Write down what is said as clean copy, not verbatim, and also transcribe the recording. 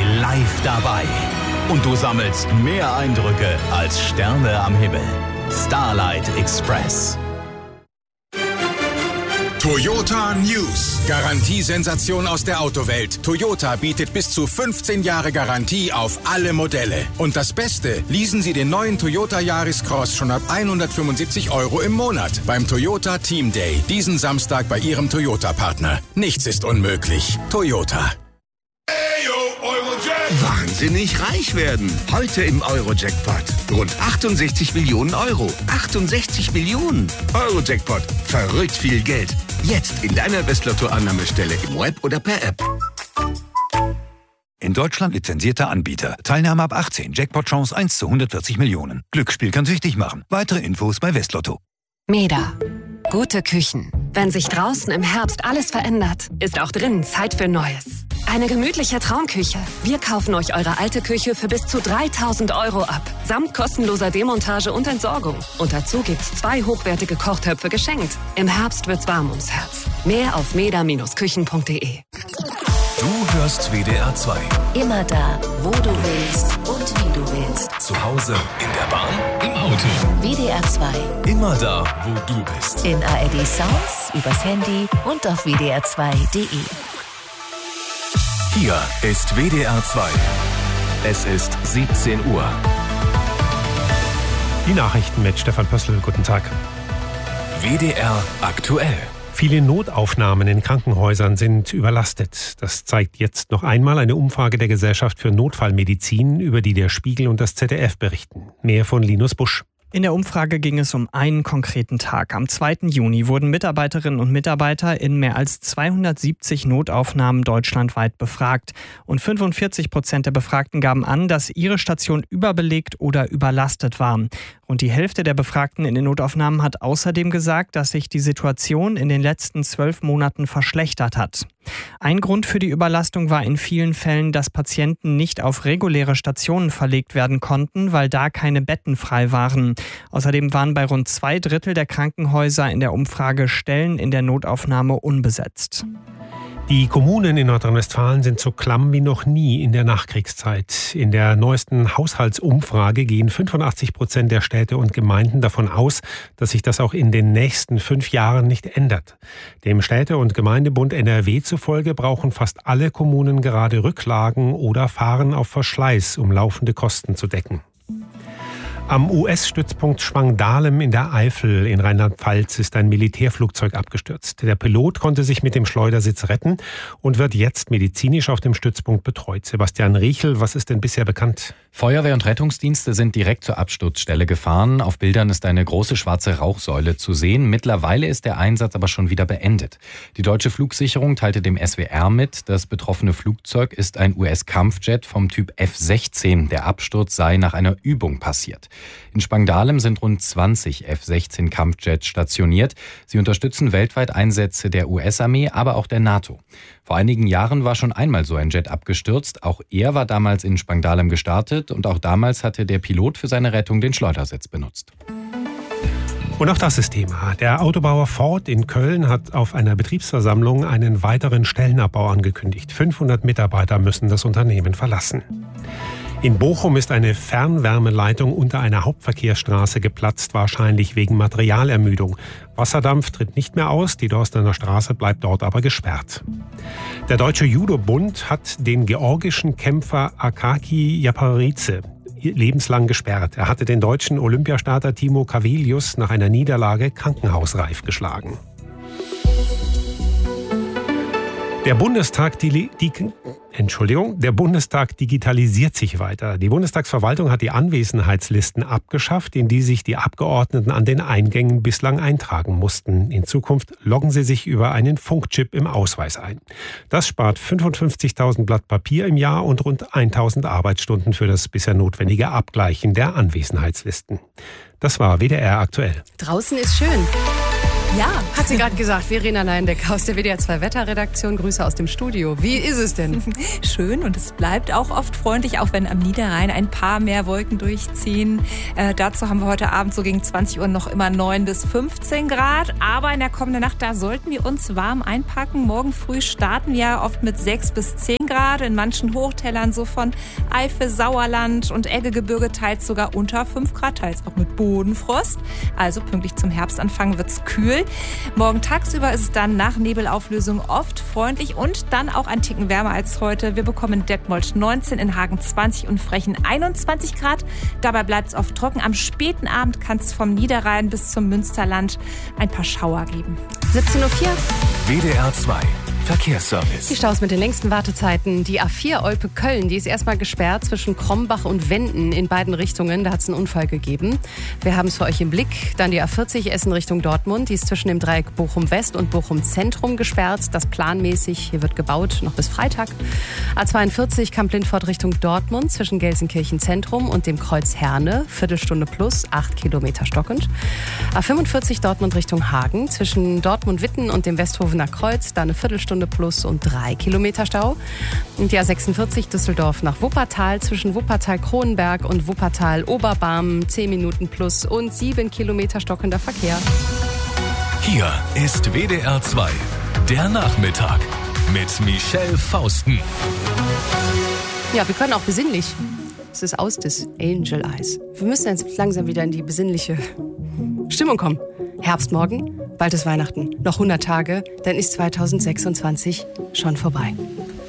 live dabei. Und du sammelst mehr Eindrücke als Sterne am Himmel. Starlight Express. Toyota News. Garantiesensation aus der Autowelt. Toyota bietet bis zu 15 Jahre Garantie auf alle Modelle. Und das Beste, leasen Sie den neuen Toyota Yaris Cross schon ab 175 € im Monat beim Toyota Team Day. Diesen Samstag bei Ihrem Toyota-Partner. Nichts ist unmöglich. Toyota. Wahnsinnig reich werden. Heute im Euro-Jackpot. Rund 68 Millionen Euro. 68 Millionen. Euro-Jackpot. Verrückt viel Geld. Jetzt in deiner Westlotto-Annahmestelle im Web oder per App. In Deutschland lizenzierter Anbieter. Teilnahme ab 18. Jackpot-Chance 1 zu 140 Millionen. Glücksspiel kann süchtig machen. Weitere Infos bei Westlotto. Meda. Gute Küchen. Wenn sich draußen im Herbst alles verändert, ist auch drinnen Zeit für Neues. Eine gemütliche Traumküche. Wir kaufen euch eure alte Küche für bis zu 3.000 € ab. Samt kostenloser Demontage und Entsorgung. Und dazu gibt's 2 hochwertige Kochtöpfe geschenkt. Im Herbst wird's warm ums Herz. Mehr auf meda-küchen.de. Du hörst WDR 2. Immer da, wo du willst und wie du willst. Zu Hause, in der Bahn, im Auto. WDR 2. Immer da, wo du bist. In ARD Sounds, übers Handy und auf wdr2.de. Hier ist WDR 2. Es ist 17 Uhr. Die Nachrichten mit Stefan Pössl. Guten Tag. WDR aktuell. Viele Notaufnahmen in Krankenhäusern sind überlastet. Das zeigt jetzt noch einmal eine Umfrage der Gesellschaft für Notfallmedizin, über die der Spiegel und das ZDF berichten. Mehr von Linus Busch. In der Umfrage ging es um einen konkreten Tag. Am 2. Juni wurden Mitarbeiterinnen und Mitarbeiter in mehr als 270 Notaufnahmen deutschlandweit befragt. Und 45% der Befragten gaben an, dass ihre Station überbelegt oder überlastet war. Rund die Hälfte der Befragten in den Notaufnahmen hat außerdem gesagt, dass sich die Situation in den letzten 12 Monaten verschlechtert hat. Ein Grund für die Überlastung war in vielen Fällen, dass Patienten nicht auf reguläre Stationen verlegt werden konnten, weil da keine Betten frei waren. Außerdem waren bei rund 2/3 der Krankenhäuser in der Umfrage Stellen in der Notaufnahme unbesetzt. Die Kommunen in Nordrhein-Westfalen sind so klamm wie noch nie in der Nachkriegszeit. In der neuesten Haushaltsumfrage gehen 85% der Städte und Gemeinden davon aus, dass sich das auch in den nächsten 5 Jahren nicht ändert. Dem Städte- und Gemeindebund NRW zufolge brauchen fast alle Kommunen gerade Rücklagen oder fahren auf Verschleiß, um laufende Kosten zu decken. Am US-Stützpunkt Spangdahlem in der Eifel in Rheinland-Pfalz ist ein Militärflugzeug abgestürzt. Der Pilot konnte sich mit dem Schleudersitz retten und wird jetzt medizinisch auf dem Stützpunkt betreut. Sebastian Riechel, was ist denn bisher bekannt? Feuerwehr und Rettungsdienste sind direkt zur Absturzstelle gefahren. Auf Bildern ist eine große schwarze Rauchsäule zu sehen. Mittlerweile ist der Einsatz aber schon wieder beendet. Die deutsche Flugsicherung teilte dem SWR mit, das betroffene Flugzeug ist ein US-Kampfjet vom Typ F-16. Der Absturz sei nach einer Übung passiert. In Spangdahlem sind rund 20 F-16 Kampfjets stationiert. Sie unterstützen weltweit Einsätze der US-Armee, aber auch der NATO. Vor einigen Jahren war schon einmal so ein Jet abgestürzt. Auch er war damals in Spangdahlem gestartet und auch damals hatte der Pilot für seine Rettung den Schleudersitz benutzt. Und auch das ist Thema. Der Autobauer Ford in Köln hat auf einer Betriebsversammlung einen weiteren Stellenabbau angekündigt. 500 Mitarbeiter müssen das Unternehmen verlassen. In Bochum ist eine Fernwärmeleitung unter einer Hauptverkehrsstraße geplatzt, wahrscheinlich wegen Materialermüdung. Wasserdampf tritt nicht mehr aus, die Dorstener Straße bleibt dort aber gesperrt. Der Deutsche Judo-Bund hat den georgischen Kämpfer Akaki Japaridze lebenslang gesperrt. Er hatte den deutschen Olympiastarter Timo Cavelius nach einer Niederlage krankenhausreif geschlagen. Der Bundestag digitalisiert sich weiter. Die Bundestagsverwaltung hat die Anwesenheitslisten abgeschafft, in die sich die Abgeordneten an den Eingängen bislang eintragen mussten. In Zukunft loggen sie sich über einen Funkchip im Ausweis ein. Das spart 55.000 Blatt Papier im Jahr und rund 1.000 Arbeitsstunden für das bisher notwendige Abgleichen der Anwesenheitslisten. Das war WDR aktuell. Draußen ist schön. Ja, hat sie gerade gesagt. Verena Leindecker aus der WDR 2 Wetterredaktion. Grüße aus dem Studio. Wie ist es denn? Schön, und es bleibt auch oft freundlich, auch wenn am Niederrhein ein paar mehr Wolken durchziehen. Dazu haben wir heute Abend so gegen 20 Uhr noch immer 9 bis 15 Grad. Aber in der kommenden Nacht, da sollten wir uns warm einpacken. Morgen früh starten wir oft mit 6 bis 10 Grad. In manchen Hochtälern so von Eifel, Sauerland und Eggegebirge teils sogar unter 5 Grad, teils auch mit Bodenfrost. Also pünktlich zum Herbstanfang wird's kühl. Morgen tagsüber ist es dann nach Nebelauflösung oft freundlich und dann auch ein Ticken wärmer als heute. Wir bekommen in Detmold 19, in Hagen 20 und Frechen 21 Grad. Dabei bleibt es oft trocken. Am späten Abend kann es vom Niederrhein bis zum Münsterland ein paar Schauer geben. 17:04 Uhr. WDR 2 Verkehrsservice. Die Staus mit den längsten Wartezeiten. Die A4 Olpe-Köln, die ist erstmal gesperrt zwischen Krombach und Wenden in beiden Richtungen. Da hat es einen Unfall gegeben. Wir haben es für euch im Blick. Dann die A40 Essen Richtung Dortmund. Die ist zwischen dem Dreieck Bochum-West und Bochum-Zentrum gesperrt. Das planmäßig. Hier wird gebaut, noch bis Freitag. A42 Kamp-Lindfort Richtung Dortmund zwischen Gelsenkirchen-Zentrum und dem Kreuz Herne. Viertelstunde plus, 8 Kilometer stockend. A45 Dortmund Richtung Hagen zwischen Dortmund-Witten und dem Westhofener Kreuz. Da eine Viertelstunde plus und 3 Kilometer Stau. Und die A46 Düsseldorf nach Wuppertal zwischen Wuppertal-Kronenberg und Wuppertal-Oberbarm 10 Minuten plus und 7 Kilometer stockender Verkehr. Hier ist WDR 2, der Nachmittag mit Michelle Fausten. Ja, wir können auch besinnlich. Es ist aus des Angel Eyes. Wir müssen jetzt langsam wieder in die besinnliche Stimmung kommen. Herbstmorgen, bald ist Weihnachten. Noch 100 Tage, dann ist 2026 schon vorbei.